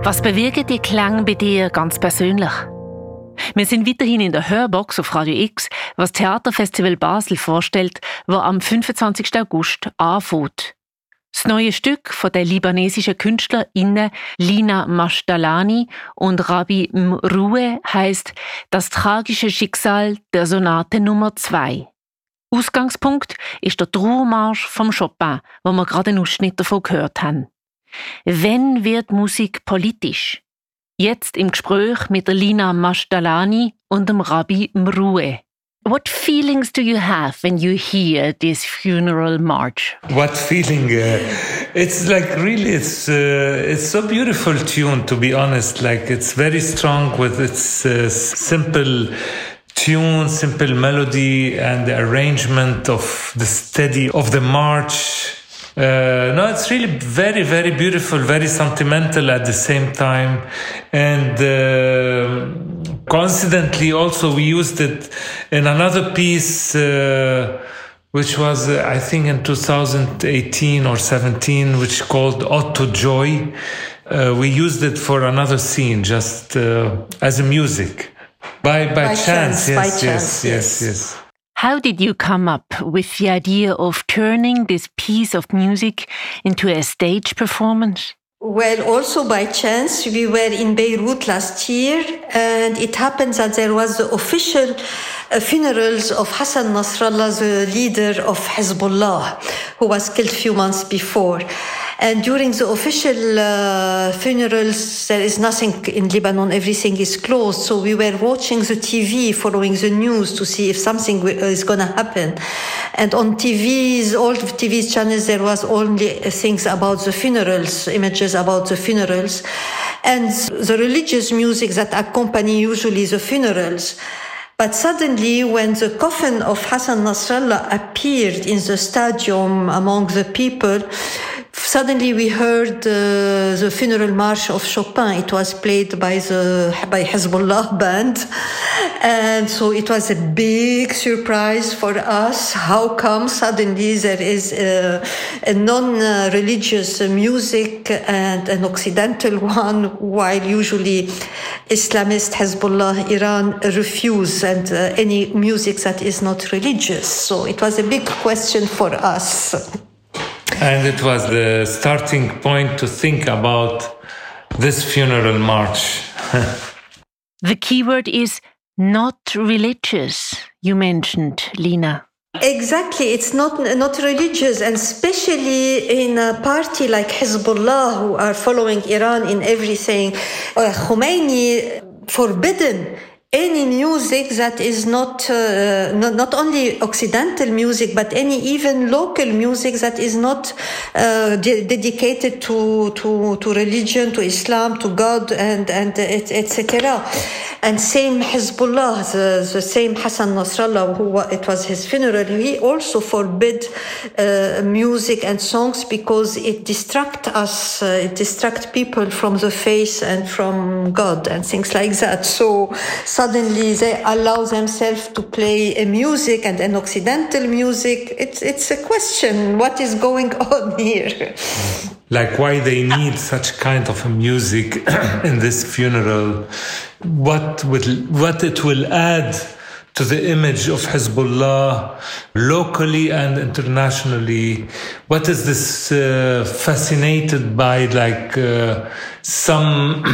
Was bewirken die Klänge bei dir ganz persönlich? Wir sind weiterhin in der Hörbox auf Radio X, was das Theaterfestival Basel vorstellt, das am 25. August anfängt. Das neue Stück von den libanesischen KünstlerInnen Lina Mashdalani und Rabi Mroueh heisst «Das tragische Schicksal der Sonate Nummer 2». Ausgangspunkt ist der Trauermarsch vom Chopin, wo wir gerade einen Ausschnitt davon gehört haben. Wann wird Musik politisch? Jetzt im Gespräch mit der Lina Mashdalani und dem Rabi Mroueh. What feelings do you have when you hear this funeral march? What feeling? It's like really, it's so beautiful tune, to be honest. Like it's very strong with its simple tune, simple melody, and the arrangement of the steady of the march. No, it's really very, very beautiful, very sentimental at the same time. And coincidentally, also, we used it in another piece, which was, I think, in 2018 or 17, which called Ode to Joy. We used it for another scene, just as a music. By chance, yes. How did you come up with the idea of turning this piece of music into a stage performance? Well, also by chance, we were in Beirut last year, and it happened that there was the official funerals of Hassan Nasrallah, the leader of Hezbollah, who was killed a few months before. And during the official funerals, there is nothing in Lebanon. Everything is closed. So we were watching the TV, following the news to see if something is going to happen. And on TVs, all the TV channels, there was only things about the funerals, images about the funerals. And the religious music that accompany usually the funerals. But suddenly, when the coffin of Hassan Nasrallah appeared in the stadium among the people, suddenly we heard the funeral march of Chopin. It was played by Hezbollah band. And so it was a big surprise for us. How come suddenly there is a non-religious music and an Occidental one, while usually Islamist Hezbollah Iran refuse and any music that is not religious. So it was a big question for us. And it was the starting point to think about this funeral march. The keyword is not religious, you mentioned, Lina. Exactly, it's not religious, and especially in a party like Hezbollah, who are following Iran in everything. Khomeini forbidden any music that is not only Occidental music, but any even local music that is not dedicated to religion, to Islam, to God, and etc. And same Hezbollah, the same Hassan Nasrallah, it was his funeral, he also forbid music and songs because it distract us, it distract people from the faith and from God and things like that. So suddenly they allow themselves to play a music and an Occidental music. It's a question, what is going on here? Like why they need such kind of a music in this funeral, what it will add to the image of Hezbollah locally and internationally. What is this fascinated by like some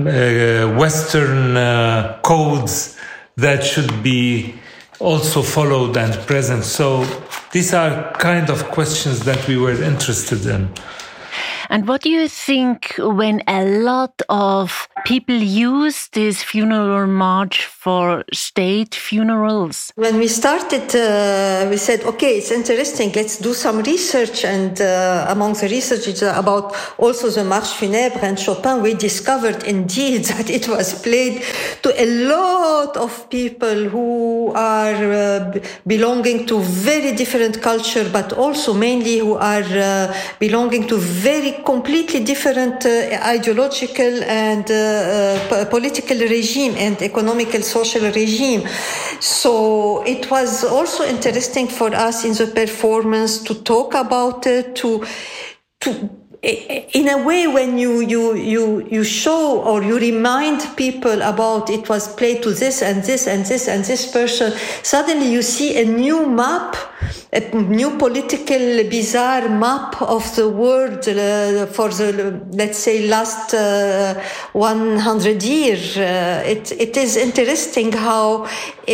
Western codes that should be also followed and present. So these are kind of questions that we were interested in. And what do you think when a lot of people use this funeral march for state funerals? When we started, we said, okay, it's interesting, let's do some research. And among the research about also the Marche Funèbre and Chopin, we discovered indeed that it was played to a lot of people who are belonging to very different culture, but also mainly who are belonging to very completely different ideological and political regime and economical social regime. So it was also interesting for us in the performance to talk about it, to in a way, when you show or you remind people about it was played to this and this and this and this person, suddenly you see a new map, a new political bizarre map of the world for the, let's say, last 100 years. It is interesting how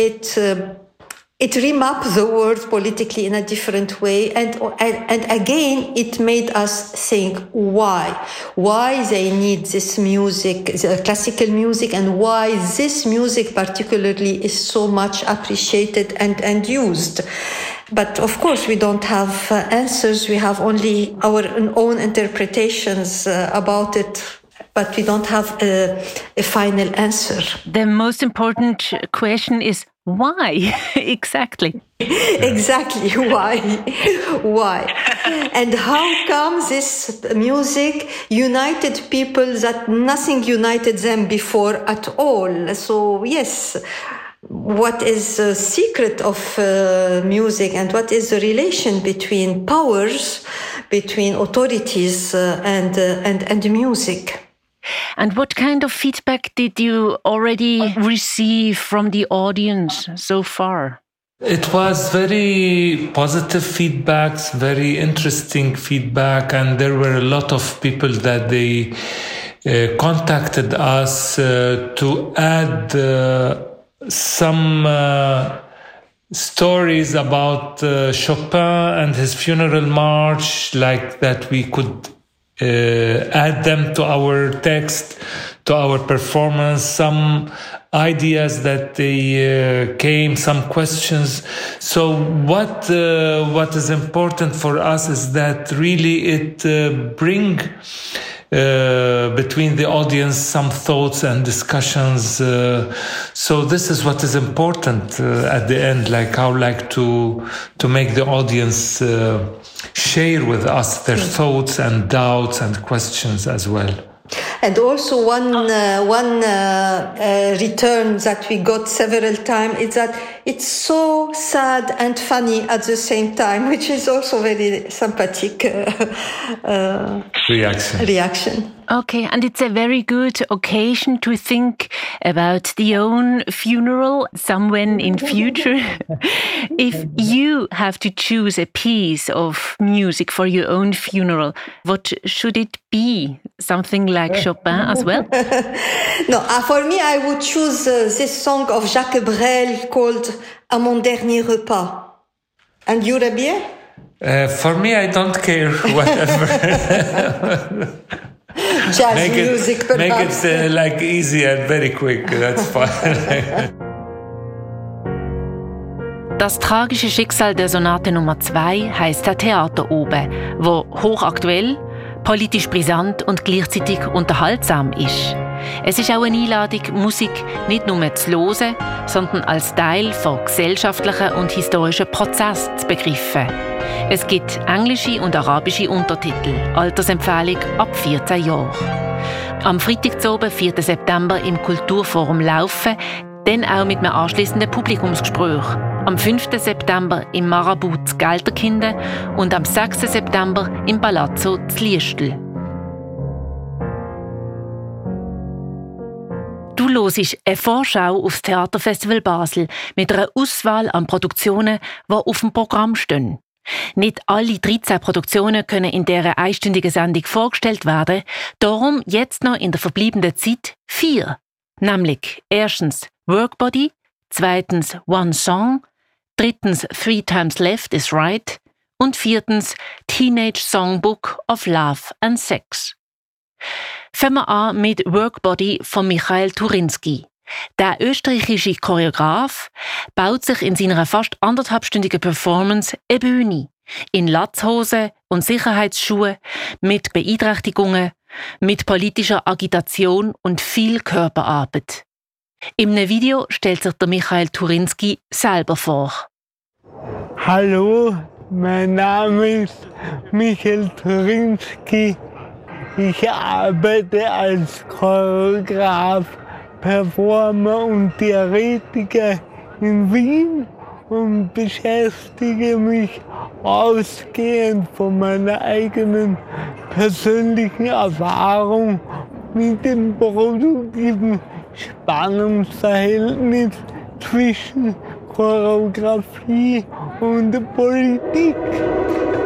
it remapped the world politically in a different way, and again it made us think why they need this music, the classical music, and why this music particularly is so much appreciated and used. But of course we don't have answers, we have only our own interpretations about it, but we don't have a final answer. The most important question is why? Exactly. Exactly, why? And how come this music united people that nothing united them before at all? So yes, what is the secret of music, and what is the relation between powers, between authorities and music? And what kind of feedback did you already receive from the audience so far? It was very positive feedbacks, very interesting feedback, and there were a lot of people that they contacted us to add some stories about Chopin and his funeral march, like that we could add them to our text, to our performance, some ideas that they came, some questions. So what is important for us is that really it bring between the audience some thoughts and discussions. So this is what is important at the end. Like I would like to make the audience share with us their thoughts and doubts and questions as well. And also one return that we got several times is that it's so sad and funny at the same time, which is also very sympathetic reaction. Okay, and it's a very good occasion to think about the own funeral somewhere in future. If you have to choose a piece of music for your own funeral, what should it be? Something like Chopin as well? No, for me, I would choose this song of Jacques Brel called À mon dernier repas. And you, Rabia? For me, I don't care, whatever. Jazz music, perhaps. Make it like easy and very quick. That's fine. Das tragische Schicksal der Sonate Nummer 2 heisst «Der Theateroben», wo hochaktuell, politisch brisant und gleichzeitig unterhaltsam ist. Es ist auch eine Einladung, Musik nicht nur zu hören, sondern als Teil von gesellschaftlichen und historischen Prozessen zu begreifen. Es gibt englische und arabische Untertitel, Altersempfehlung ab 14 Jahren. Am Freitagabend, 4. September, im Kulturforum Laufen, dann auch mit einem anschliessenden Publikumsgespräch. Am 5. September im Marabout zu Gelterkinden und am 6. September im Palazzo zu Liestel. Du hörst eine Vorschau auf das Theaterfestival Basel mit einer Auswahl an Produktionen, die auf dem Programm stehen. Nicht alle 13 Produktionen können in dieser einstündigen Sendung vorgestellt werden, darum jetzt noch in der verbleibenden Zeit 4. Nämlich erstens Workbody, zweitens One Song, drittens 3 Times Left is Right und viertens Teenage Songbook of Love and Sex. Fangen wir an mit Workbody von Michael Turinski. Der österreichische Choreograf baut sich in seiner fast 1,5-stündigen Performance eine Bühne in Latzhosen und Sicherheitsschuhen, mit Beeinträchtigungen, mit politischer Agitation und viel Körperarbeit. In einem Video stellt sich der Michael Turinski selber vor. Hallo, mein Name ist Michael Turinski. Ich arbeite als Choreograf, Performer und Theoretiker in Wien und beschäftige mich ausgehend von meiner eigenen persönlichen Erfahrung mit dem produktiven Spannungsverhältnis zwischen Choreografie und Politik.